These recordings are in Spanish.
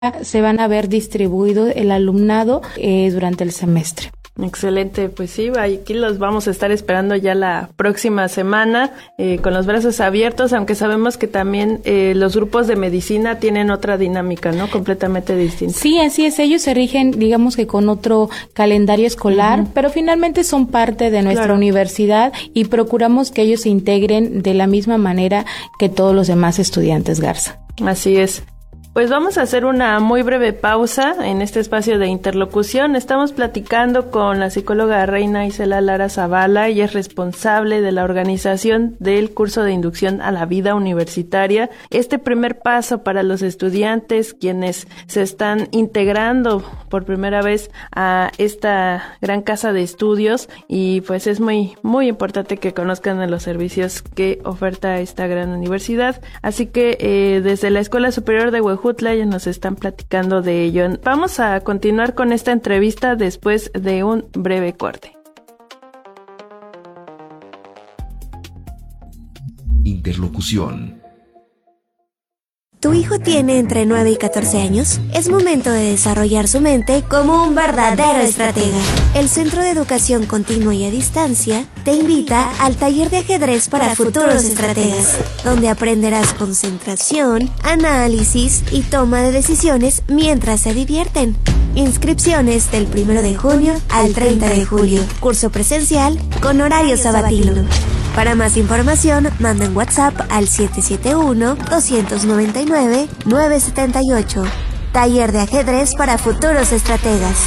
se van a ver distribuido el alumnado durante el semestre. Excelente, pues sí, aquí los vamos a estar esperando ya la próxima semana con los brazos abiertos, aunque sabemos que también los grupos de medicina tienen otra dinámica, ¿no? Completamente distinta. Sí, así es, ellos se rigen, digamos que con otro calendario escolar, pero finalmente son parte de nuestra universidad y procuramos que ellos se integren de la misma manera que todos los demás estudiantes, Garza. Así es. Pues vamos a hacer una muy breve pausa en este espacio de interlocución. Estamos platicando con la psicóloga Reina Isela Lara Zavala. Ella es responsable de la organización del curso de inducción a la vida universitaria. Este primer paso para los estudiantes, quienes se están integrando por primera vez a esta gran casa de estudios, y pues es muy, muy importante que conozcan de los servicios que oferta esta gran universidad. Así que desde la Escuela Superior de Huejutla ellos nos están platicando de ello. Vamos a continuar con esta entrevista después de un breve corte. Interlocución. ¿Tu hijo tiene entre 9 y 14 años? Es momento de desarrollar su mente como un verdadero estratega. El Centro de Educación Continua y a Distancia te invita al taller de ajedrez para futuros estrategas, donde aprenderás concentración, análisis y toma de decisiones mientras se divierten. Inscripciones del 1 de junio al 30 de julio. Curso presencial con horario sabatino. Para más información, manda en WhatsApp al 771-299-978. Taller de ajedrez para futuros estrategas.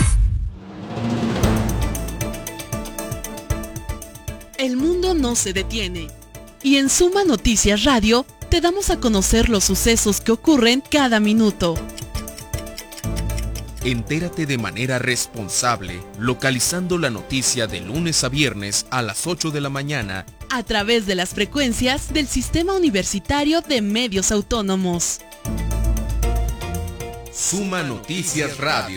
El mundo no se detiene. Y en Suma Noticias Radio te damos a conocer los sucesos que ocurren cada minuto. Entérate de manera responsable, localizando la noticia de lunes a viernes a las 8 de la mañana a través de las frecuencias del Sistema Universitario de Medios Autónomos. Suma Noticias Radio.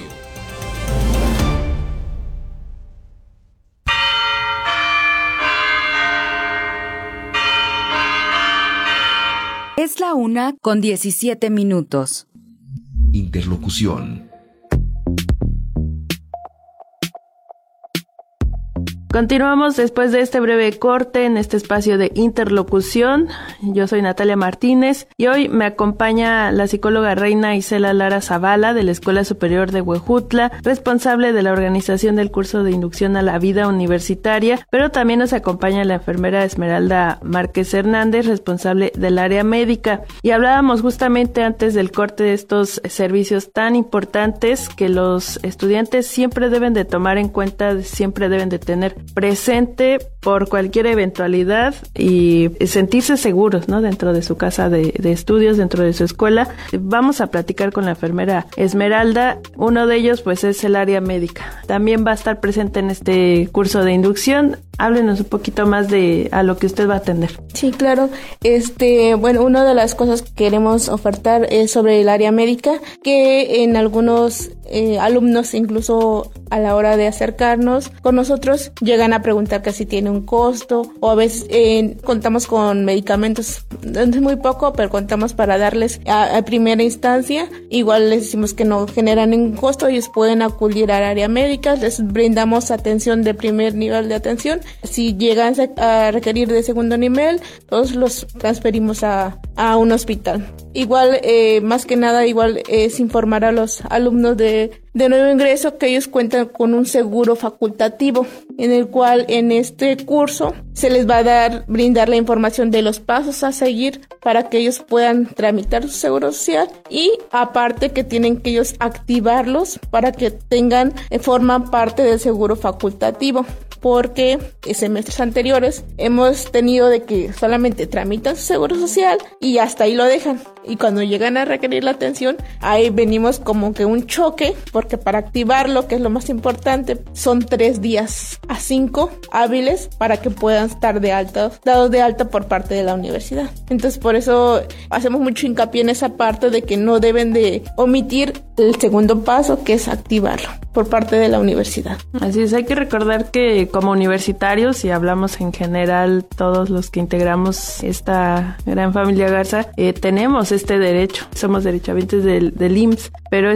Es la 1:17. Interlocución. Continuamos después de este breve corte en este espacio de interlocución. Yo soy Natalia Martínez y hoy me acompaña la psicóloga Reina Isela Lara Zavala de la Escuela Superior de Huejutla, responsable de la organización del curso de inducción a la vida universitaria, pero también nos acompaña la enfermera Esmeralda Márquez Hernández, responsable del área médica. Y hablábamos justamente antes del corte de estos servicios tan importantes que los estudiantes siempre deben de tomar en cuenta, siempre deben de tener presente por cualquier eventualidad y sentirse seguros, ¿no? Dentro de su casa de estudios, dentro de su escuela. Vamos a platicar con la enfermera Esmeralda. Uno de ellos pues es el área médica. También va a estar presente en este curso de inducción. Háblenos un poquito más de a lo que usted va a atender. Sí, claro. Bueno, una de las cosas que queremos ofertar es sobre el área médica, que en algunos alumnos, incluso a la hora de acercarnos con nosotros, llegan a preguntar que si tiene un costo, o a veces contamos con medicamentos, es muy poco, pero contamos para darles a primera instancia. Igual les decimos que no generan ningún costo, ellos pueden acudir al área médica, les brindamos atención de primer nivel de atención. Si llegan a requerir de segundo nivel, todos los transferimos a un hospital. Igual, más que nada, igual es informar a los alumnos de nuevo ingreso que ellos cuentan con un seguro facultativo, en el cual en este curso se les va a brindar la información de los pasos a seguir para que ellos puedan tramitar su seguro social, y aparte que tienen que ellos activarlos para que forman parte del seguro facultativo, porque en semestres anteriores hemos tenido de que solamente tramitan su seguro social y hasta ahí lo dejan, y cuando llegan a requerir la atención, ahí venimos como que un choque, porque para activarlo, que es lo más importante, son 3 días a 5 hábiles para que puedan estar dados de alta por parte de la universidad. Entonces por eso hacemos mucho hincapié en esa parte de que no deben de omitir el segundo paso, que es activarlo por parte de la universidad. Así es, hay que recordar que como universitarios, y hablamos en general todos los que integramos esta gran familia Garza, tenemos este derecho. Somos derechohabientes del IMSS, pero